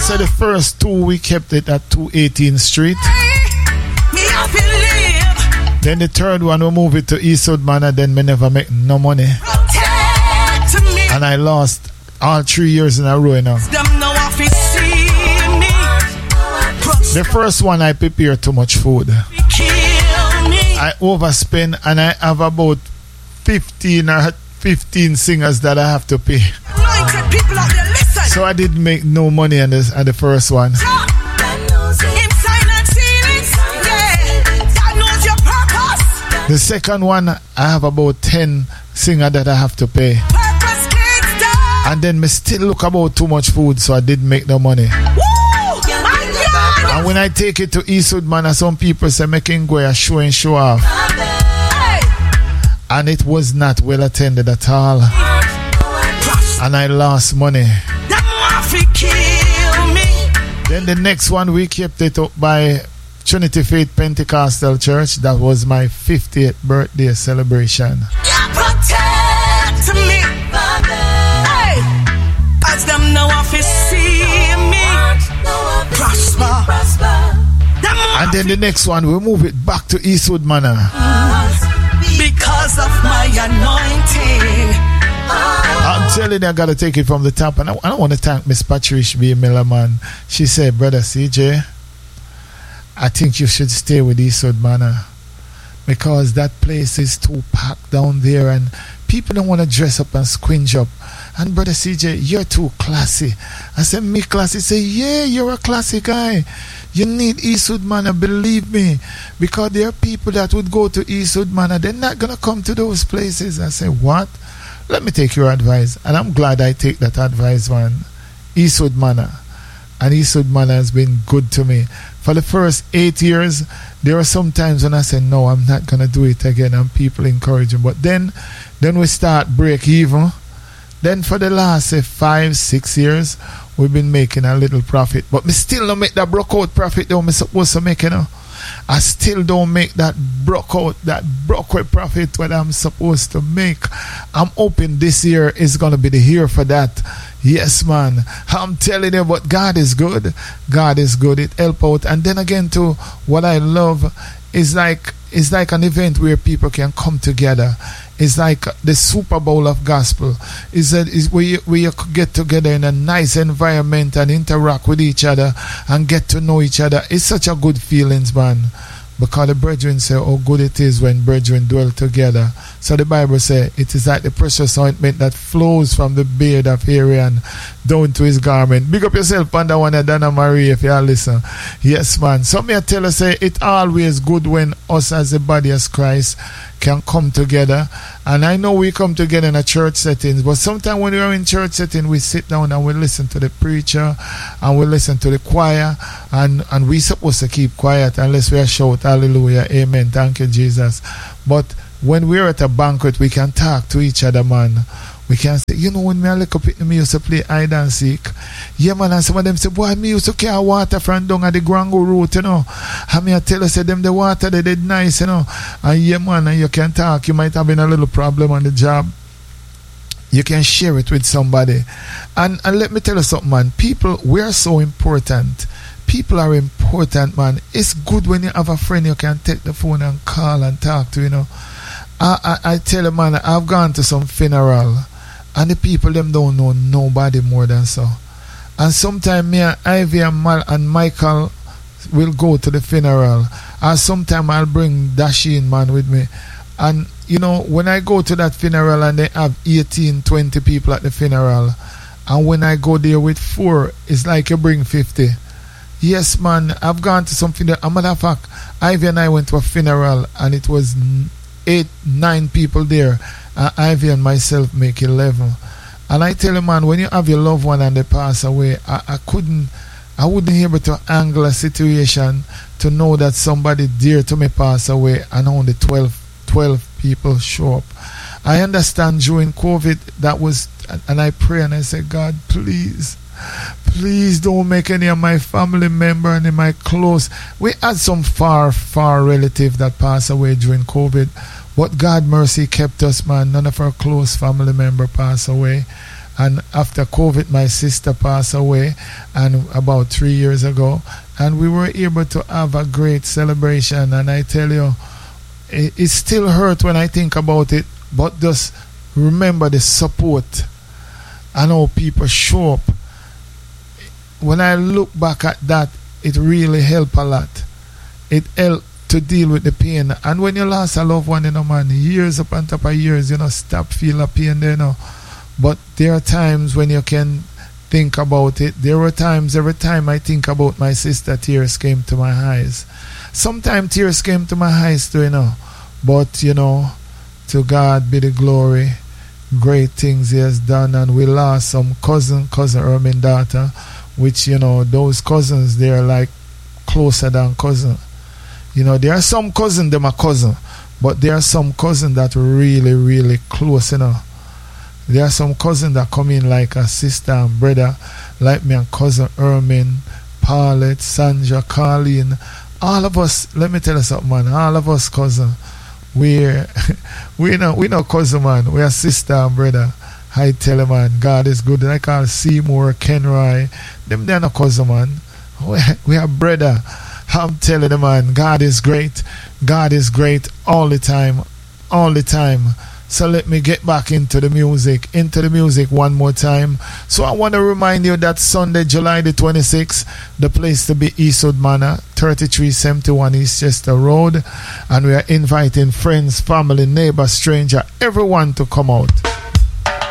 So the first two we kept it at 218th Street. Then the third one we moved it to Eastwood Manor. Then me never make no money. And I lost all 3 years in a row now. The first one I prepare too much food. I overspend and I have about 15 singers that I have to pay. So I didn't make no money on the first one. The second one I have about 10 singers that I have to pay. And then me still look about too much food, so I didn't make no money. And when I take it to Eastwood Manor, some people say making go a show and show off. And it was not well attended at all. And I lost money. Then the next one we kept it up by Trinity Faith Pentecostal Church. That was my 50th birthday celebration. Them know if you see me prosper. And then the next one we move it back to Eastwood Manor because of my anointing. I'm telling you, I gotta take it from the top. And I want to thank Miss Patricia B. Millerman. She said, Brother CJ, I think you should stay with Eastwood Manor because that place is too packed down there and people don't want to dress up and squinch up. And Brother CJ, you're too classy. I said, me classy? Say, yeah, you're a classy guy. You need Eastwood Manor, believe me. Because there are people that would go to Eastwood Manor. They're not going to come to those places. I said, what? Let me take your advice. And I'm glad I take that advice, man. Eastwood Manor. And Eastwood Manor has been good to me. For the first 8 years, there are some times when I said, no, I'm not going to do it again. And people encourage me. But then we start break even. Then for the last 5-6 years, we've been making a little profit. But me still don't make that broke out profit that I'm supposed to make, you know. I still don't make that broke out profit what I'm supposed to make. I'm hoping this year is going to be the year for that. Yes, man. I'm telling you, but God is good. God is good. It helps out. And then again, too, what I love is like an event where people can come together. It's like the Super Bowl of gospel. It's where you get together in a nice environment and interact with each other and get to know each other. It's such a good feelings, man. Because the brethren say how good it is when brethren dwell together. So the Bible says it is like the precious ointment that flows from the beard of Aaron down to his garment. Big up yourself on that one, Donna Marie, if you are listening. Yes, man. So me I tell you, say it always good when us as the body of Christ can come together. And I know we come together in a church setting, but sometimes when we are in church setting, we sit down and we listen to the preacher and we listen to the choir, and we supposed to keep quiet unless we are shout hallelujah, amen, thank you Jesus. But when we're at a banquet, we can talk to each other, man. We can say, you know, when me look up at me used to play hide and seek. Yeah, man, and some of them say, boy, me used to carry water from down at the Grango road, you know. And me I tell you, say them the water they did nice, you know. And yeah, man, and you can talk. You might have been a little problem on the job. You can share it with somebody. And let me tell you something, man. People, we are so important. People are important, man. It's good when you have a friend you can take the phone and call and talk to, you know. I tell you, man, I've gone to some funeral and the people them don't know nobody more than so. And sometimes me and Ivy and Michael will go to the funeral. And sometimes I'll bring Dashin, man, with me. And you know, when I go to that funeral and they have 18-20 people at the funeral, and when I go there with 4, it's like you bring 50. Yes, man, I've gone to some funeral. As a matter of fact, Ivy and I went to a funeral and it was 8-9 people there. Ivy and myself make 11. And I tell you, man, when you have your loved one and they pass away, I wouldn't be able to angle a situation to know that somebody dear to me pass away and only 12 people show up. I understand during COVID that was, and I pray and I say, God, please don't make any of my family member and my close. We had some far relative that passed away during COVID, but God mercy kept us, man. None of our close family member passed away. And after COVID, my sister passed away, and about 3 years ago, and we were able to have a great celebration. And I tell you, it still hurts when I think about it, but just remember the support and how people show up. When I look back at that, it really helped a lot. It helped to deal with the pain. And when you lost a loved one, man, years upon top of years, stop feel a pain there, But there are times when you can think about it. There were times, every time I think about my sister, tears came to my eyes. Sometimes tears came to my eyes too, But, to God be the glory. Great things he has done. And we lost some cousin Ermin daughter, which, those cousins, they're like closer than cousin. There are some cousins, them are cousin. But there are some cousins that really, really close, There are some cousins that come in like a sister and brother, like me and cousin Ermin, Paulette, Sandra, Colleen. All of us, let me tell you something, man. All of us cousin, we no cousin, man. We are sister and brother. I tell you, man, God is good. And I call Seymour, Kenroy. They're no cousin, man. We are brother. I'm telling you, man, God is great. God is great all the time. All the time. So let me get back into the music one more time. So I want to remind you that Sunday, July the 26th, the place to be Eastwood Manor, 3371 Eastchester Road. And we are inviting friends, family, neighbors, stranger, everyone to come out.